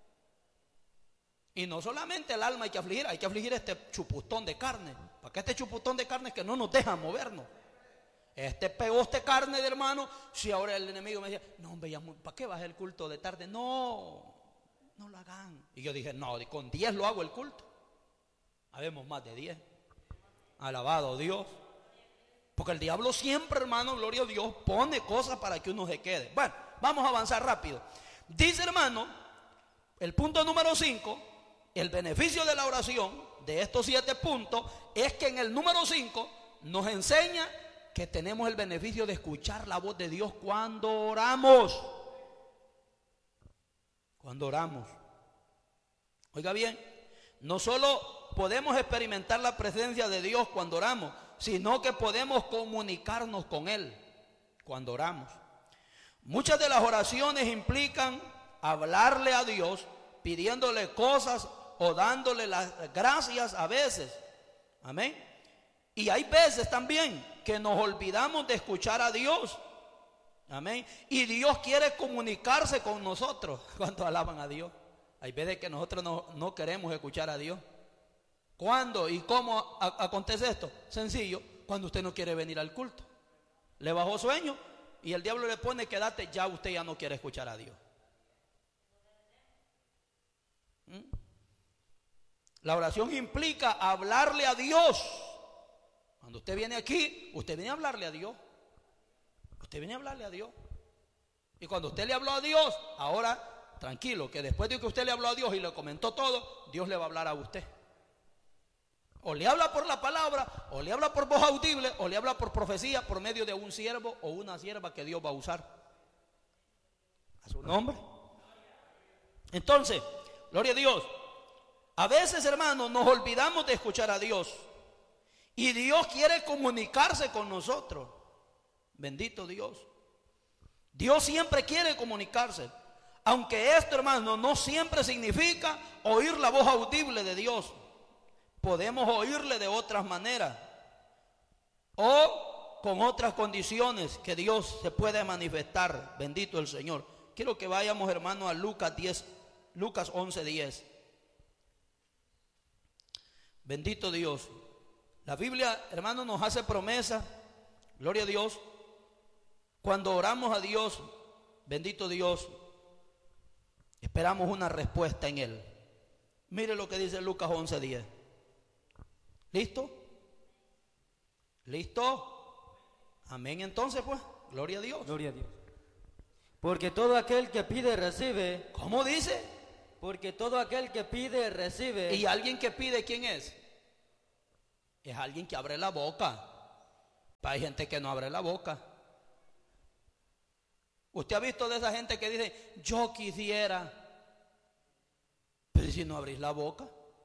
C: Y no solamente el alma hay que afligir, hay que afligir este chuputón de carne. Para que este chuputón de carne es que no nos deja movernos. Este pegó este carne de hermano. Si ahora el enemigo me decía, no hombre, ya muy, ¿para qué vas el culto de tarde? No, no lo hagan. Y yo dije, no, con diez lo hago el culto. Habemos más de diez. Alabado Dios. Porque el diablo siempre, hermano, gloria a Dios, pone cosas para que uno se quede. Bueno, vamos a avanzar rápido. Dice, hermano, el punto número cinco, el beneficio de la oración, de estos siete puntos, es que en el número cinco nos enseña que tenemos el beneficio de escuchar la voz de Dios cuando oramos. Cuando oramos. Oiga bien, no solo podemos experimentar la presencia de Dios cuando oramos, sino que podemos comunicarnos con Él cuando oramos. Muchas de las oraciones implican hablarle a Dios, pidiéndole cosas o dándole las gracias a veces. Amén. Y hay veces también que nos olvidamos de escuchar a Dios. Amén. Y Dios quiere comunicarse con nosotros cuando alaban a Dios. Hay veces que nosotros no, no queremos escuchar a Dios. ¿Cuándo y cómo a, acontece esto? Sencillo, cuando usted no quiere venir al culto. Le bajó sueño y el diablo le pone quédate, ya usted ya no quiere escuchar a Dios. ¿Mm? La oración implica hablarle a Dios. Cuando usted viene aquí, usted viene a hablarle a Dios. Usted viene a hablarle a Dios. Y cuando usted le habló a Dios, ahora tranquilo, que después de que usted le habló a Dios y le comentó todo, Dios le va a hablar a usted. O le habla por la palabra, o le habla por voz audible, o le habla por profecía por medio de un siervo o una sierva que Dios va a usar. A su nombre. Entonces, gloria a Dios. A veces, hermanos, nos olvidamos de escuchar a Dios. Y Dios quiere comunicarse con nosotros. Bendito Dios. Dios siempre quiere comunicarse. Aunque esto, hermano, no siempre significa oír la voz audible de Dios. Podemos oírle de otras maneras. O con otras condiciones que Dios se puede manifestar. Bendito el Señor. Quiero que vayamos, hermano, a Lucas diez, Lucas once diez. Bendito Dios. La Biblia, hermano, nos hace promesa. Gloria a Dios. Cuando oramos a Dios, bendito Dios, esperamos una respuesta en Él. Mire lo que dice Lucas once diez. ¿Listo? ¿Listo? Amén. Entonces, pues, gloria a Dios.
A: Gloria a Dios. Porque todo aquel que pide, recibe.
C: ¿Cómo dice?
A: Porque todo aquel que pide, recibe.
C: ¿Y alguien que pide quién es? Es alguien que abre la boca. Hay gente que no abre la boca. Usted ha visto de esa gente que dice, yo quisiera. Pero si no abrís la boca.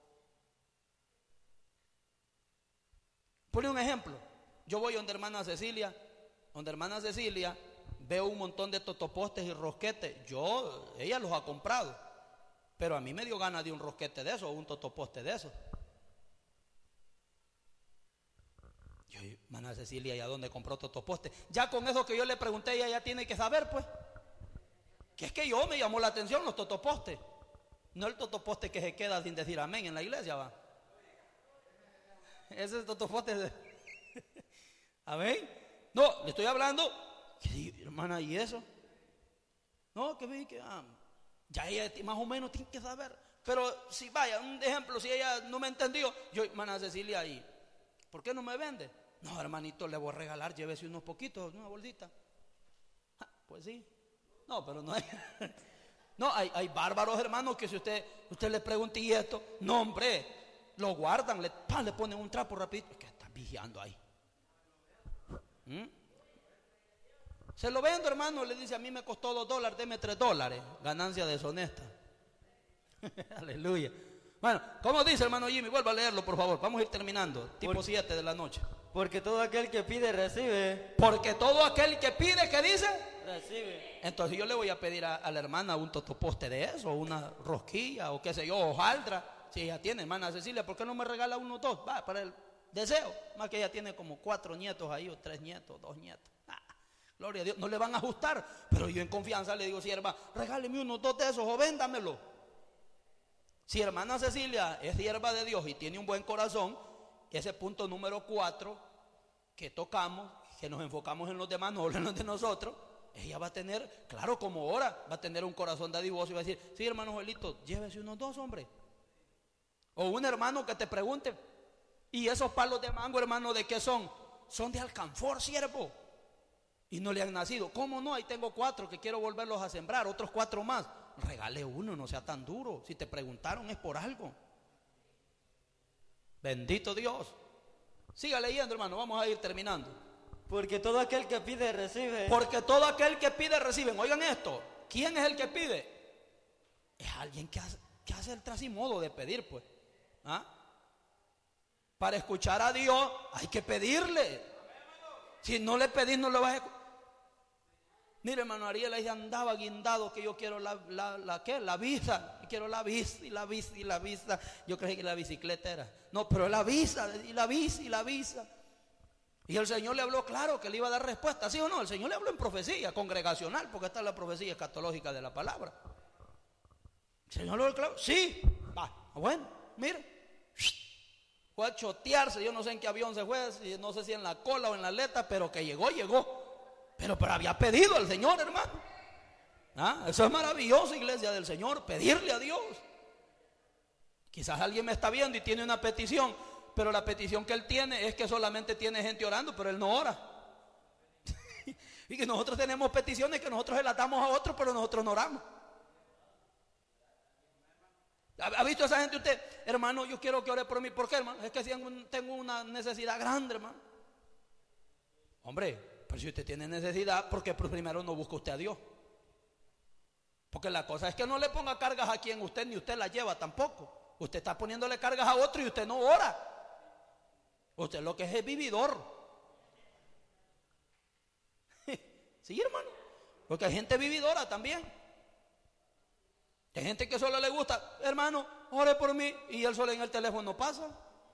C: Por un ejemplo, yo voy donde hermana Cecilia, donde hermana Cecilia, veo un montón de totopostes y rosquetes. Yo, ella los ha comprado, pero a mí me dio ganas de un rosquete de eso o un totoposte de eso. Yo, hermana Cecilia, ¿y a dónde compró totoposte? Ya con eso que yo le pregunté, ella ya tiene que saber, pues. Que es que yo me llamó la atención los totopostes. No el totoposte que se queda sin decir amén en la iglesia, va. Ese es totoposte de... Amén. No, le estoy hablando. Hermana, ¿y eso? No, que vi que ah, ya ella más o menos tiene que saber. Pero si vaya, un ejemplo, si ella no me entendió, yo, hermana Cecilia, ¿y por qué no me vende? No, hermanito, le voy a regalar, llévese unos poquitos, una bolsita. Ah, pues sí. No, pero no hay. No, hay, hay bárbaros, hermanos, que si usted, usted le pregunta y esto, no, hombre. Lo guardan, le, pa, le ponen un trapo rapidito. Es que está vigiando ahí. ¿Mm? Se lo vendo, hermano. Le dice, a mí me costó dos dólares, deme tres dólares. Ganancia deshonesta. Aleluya. Bueno, ¿cómo dice, hermano Jimmy? Vuelva a leerlo, por favor. Vamos a ir terminando. Tipo siete de la noche.
A: Porque todo aquel que pide, recibe.
C: Porque todo aquel que pide, ¿qué dice?
A: Recibe.
C: Entonces yo le voy a pedir a, a la hermana un totoposte de eso, una rosquilla, o qué sé yo, hojaldra. Si ella tiene, hermana Cecilia, ¿por qué no me regala uno o dos? Va, para el deseo. Más que ella tiene como cuatro nietos ahí, o tres nietos, dos nietos. Ah, gloria a Dios, no le van a ajustar. Pero yo en confianza le digo, sierva, regáleme uno o dos de esos o véndamelo. Si hermana Cecilia es sierva de Dios y tiene un buen corazón, ese punto número cuatro que tocamos, que nos enfocamos en los demás, no en los de nosotros, ella va a tener, claro, como ora, va a tener un corazón dadivoso y va a decir, sí, hermano Joelito, llévese unos dos, hombre. O un hermano que te pregunte, ¿y esos palos de mango, hermano, de qué son? Son de alcanfor, siervo. Y no le han nacido. ¿Cómo no? Ahí tengo cuatro que quiero volverlos a sembrar, otros cuatro más. Regale uno, no sea tan duro. Si te preguntaron es por algo. Bendito Dios. Siga leyendo, hermano, vamos a ir terminando.
A: Porque todo aquel que pide, recibe.
C: Porque todo aquel que pide, recibe. Oigan esto, ¿quién es el que pide? Es alguien que hace. ¿Qué hace el trasimodo de pedir, pues? ¿Ah? Para escuchar a Dios hay que pedirle. Si no le pedís, no lo vas a escuchar. Mire, hermano Ariel, ahí andaba guindado que yo quiero la, la, la, ¿qué? La visa. Quiero la visa y la visa y la visa. Yo creí que la bicicleta era. No, pero la visa y la visa y la visa. Y el Señor le habló claro que le iba a dar respuesta, ¿sí o no? El Señor le habló en profecía congregacional, porque esta es la profecía escatológica de la palabra. El Señor le habló claro, sí, va, bueno, mire. Fue a chotearse, yo no sé en qué avión se fue, no sé si en la cola o en la aleta, pero que llegó, llegó. Pero, pero había pedido al Señor, hermano. ¿Ah? Eso es maravilloso, iglesia del Señor, pedirle a Dios. Quizás alguien me está viendo y tiene una petición, pero la petición que él tiene es que solamente tiene gente orando, pero él no ora. Y que nosotros tenemos peticiones que nosotros se las damos a otros, pero nosotros no oramos. ¿Ha visto a esa gente usted? Hermano, yo quiero que ore por mí. ¿Por qué, hermano? Es que tengo una necesidad grande, hermano. Hombre, pero si usted tiene necesidad, ¿por qué primero no busca usted a Dios? Porque la cosa es que no le ponga cargas a quien usted, ni usted la lleva tampoco. Usted está poniéndole cargas a otro y usted no ora. Usted lo que es es vividor. Sí, hermano. Porque hay gente vividora también. Hay gente que solo le gusta, hermano, ore por mí, y él solo en el teléfono pasa.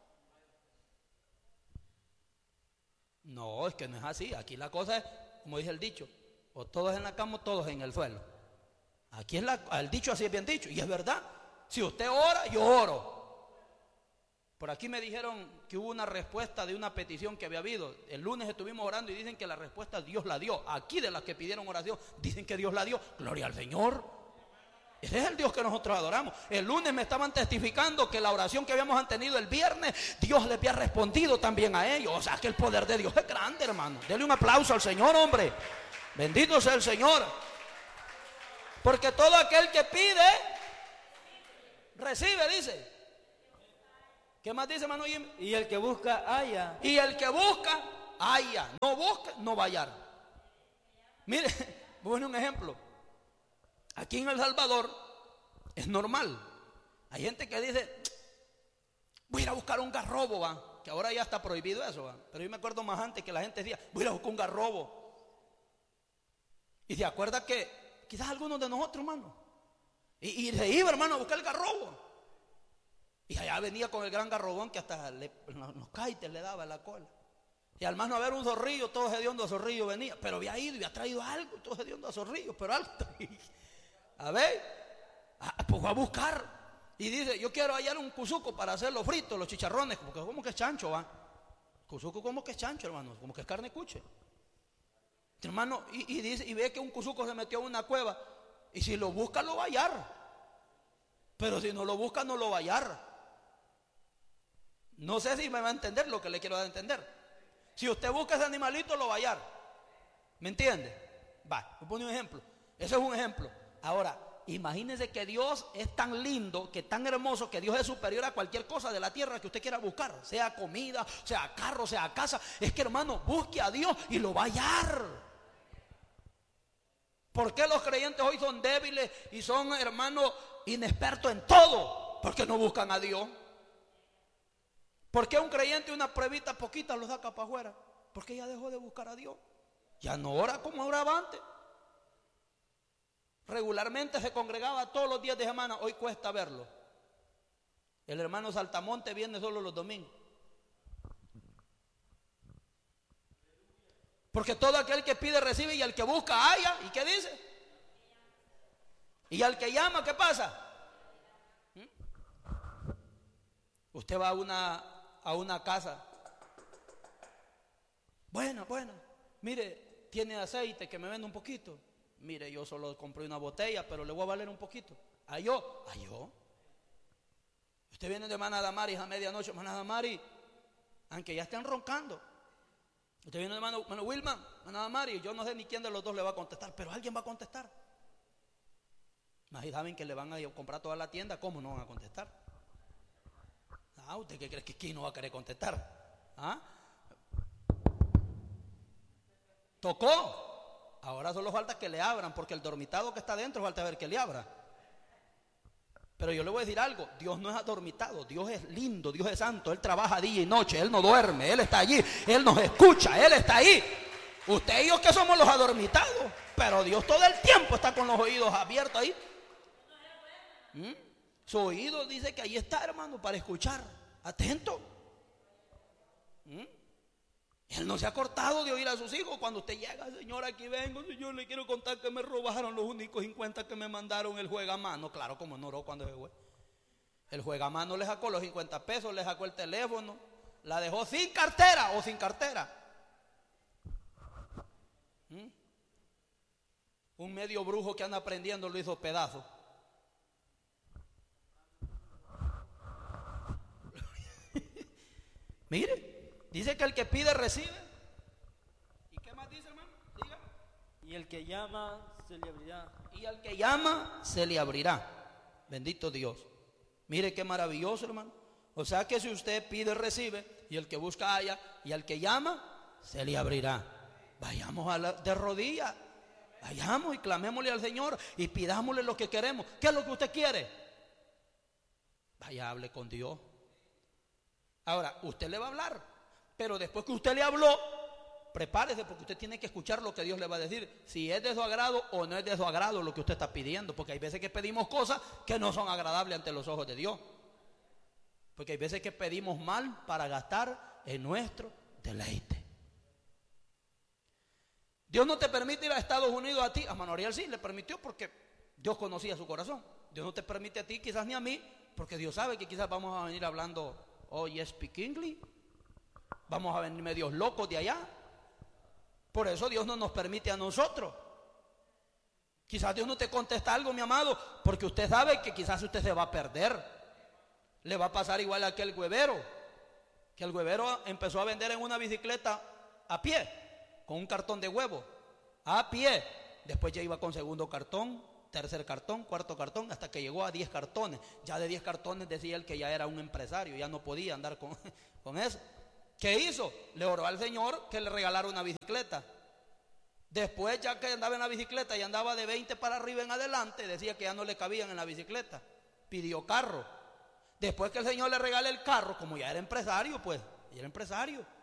C: No, es que no es así. Aquí la cosa es, como dice el dicho, o todos en la cama o todos en el suelo. Aquí es la, el dicho así es bien dicho, y es verdad. Si usted ora, yo oro. Por aquí me dijeron que hubo una respuesta de una petición que había habido. El lunes estuvimos orando y dicen que la respuesta Dios la dio. Aquí de las que pidieron oración, dicen que Dios la dio. Gloria al Señor. Ese es el Dios que nosotros adoramos. El lunes me estaban testificando que la oración que habíamos tenido el viernes, Dios le había respondido también a ellos. O sea que el poder de Dios es grande, hermano. Denle un aplauso al Señor, hombre. Bendito sea el Señor. Porque todo aquel que pide, recibe, dice. ¿Qué más dice, hermano Jimmy?
A: Y el que busca, halla.
C: Y el que busca, halla. No busca, no va a hallar. Mire, voy a poner un ejemplo. Aquí en El Salvador es normal. Hay gente que dice, voy a ir a buscar un garrobo, ¿va? Que ahora ya está prohibido eso, ¿va? Pero yo me acuerdo más antes que la gente decía, voy a ir a buscar un garrobo. Y se acuerda que quizás algunos de nosotros, hermano, y, y se iba, hermano, a buscar el garrobo. Y allá venía con el gran garrobón que hasta le, los, los caites le daba en la cola. Y al más no haber un zorrillo, todo hediondo a zorrillo venía. Pero había ido y había traído algo, todo hediondo a zorrillo, pero algo. A ver, pues va a buscar. Y dice, yo quiero hallar un cuzuco para hacerlo frito, los chicharrones, porque como que es chancho, va. Cuzuco como que es chancho, hermano, como que es carne cuche. Hermano, y, y dice, y ve que un cuzuco se metió en una cueva. Y si lo busca, lo va a hallar. Pero si no lo busca, no lo va a hallar. No sé si me va a entender lo que le quiero dar a entender. Si usted busca ese animalito, lo va a hallar. ¿Me entiende? Va, voy a poner un ejemplo. Ese es un ejemplo. Ahora, imagínese que Dios es tan lindo, que tan hermoso, que Dios es superior a cualquier cosa de la tierra que usted quiera buscar, sea comida, sea carro, sea casa. Es que, hermano, busque a Dios y lo va a hallar. ¿Por qué los creyentes hoy son débiles y son, hermanos, inexpertos en todo? Porque no buscan a Dios. ¿Por qué un creyente una pruebita poquita lo saca para afuera? Porque ya dejó de buscar a Dios. Ya no ora como oraba antes. Regularmente se congregaba todos los días de semana, hoy cuesta verlo. El hermano Saltamonte viene solo los domingos. Porque todo aquel que pide recibe, y al que busca halla. ¿Y qué dice? Y al que llama, ¿qué pasa? ¿Mm? Usted va a una, a una casa. Bueno, bueno, mire, tiene aceite que me vende un poquito. Mire, yo solo compré una botella, pero le voy a valer un poquito. ¿A yo? ¿A yo? Usted viene de hermana Damari a medianoche, hermana Damari, aunque ya estén roncando. Usted viene de hermano, hermano Wilman, hermana Damari, yo no sé ni quién de los dos le va a contestar, pero alguien va a contestar. Más y saben que le van a comprar toda la tienda, ¿cómo no van a contestar? Ah, ¿usted qué cree que aquí no va a querer contestar? ¿Ah? Tocó. Ahora solo falta que le abran, porque el dormitado que está adentro falta ver que le abra. Pero yo le voy a decir algo, Dios no es adormitado, Dios es lindo, Dios es santo, Él trabaja día y noche, Él no duerme, Él está allí, Él nos escucha, Él está ahí. Usted y yo que somos los adormitados, pero Dios todo el tiempo está con los oídos abiertos ahí. ¿Mm? Su oído dice que ahí está, hermano, para escuchar, atento. ¿Mm? Él no se ha cortado de oír a sus hijos. Cuando usted llega, Señor, aquí vengo, Señor, le quiero contar que me robaron los únicos cincuenta que me mandaron el juegamano. Claro, como no oró cuando se fue. El juegamano le sacó los cincuenta pesos, le sacó el teléfono, la dejó sin cartera o sin cartera. ¿Mm? Un medio brujo que anda aprendiendo lo hizo pedazo. Mire, dice que el que pide recibe. ¿Y qué más dice, hermano? Diga.
A: Y el que llama se le abrirá.
C: Y al que llama se le abrirá. Bendito Dios. Mire qué maravilloso, hermano. O sea que si usted pide recibe, y el que busca halla, y al que llama se le abrirá. Vayamos a la, de rodillas. Vayamos y clamémosle al Señor y pidámosle lo que queremos. ¿Qué es lo que usted quiere? Vaya, hable con Dios. Ahora, usted le va a hablar, pero después que usted le habló, prepárese, porque usted tiene que escuchar lo que Dios le va a decir, si es de su agrado o no es de su agrado lo que usted está pidiendo, porque hay veces que pedimos cosas que no son agradables ante los ojos de Dios, porque hay veces que pedimos mal para gastar en nuestro deleite. Dios no te permite ir a Estados Unidos a ti, a Manuel Ariel sí, le permitió porque Dios conocía su corazón. Dios no te permite a ti, quizás ni a mí, porque Dios sabe que quizás vamos a venir hablando, oh, you speak English, vamos a venir medios locos de allá. Por eso Dios no nos permite a nosotros. Quizás Dios no te contesta algo, mi amado, porque usted sabe que quizás usted se va a perder. Le va a pasar igual a aquel huevero, que el huevero empezó a vender en una bicicleta a pie, con un cartón de huevo, a pie. Después ya iba con segundo cartón, tercer cartón, cuarto cartón, hasta que llegó a diez cartones. Ya de diez cartones decía él que ya era un empresario, ya no podía andar con, con eso. ¿Qué hizo? Le oró al Señor que le regalara una bicicleta. Después, ya que andaba en la bicicleta y andaba de veinte para arriba en adelante, decía que ya no le cabían en la bicicleta. Pidió carro. Después que el Señor le regale el carro, como ya era empresario, pues, ya era empresario.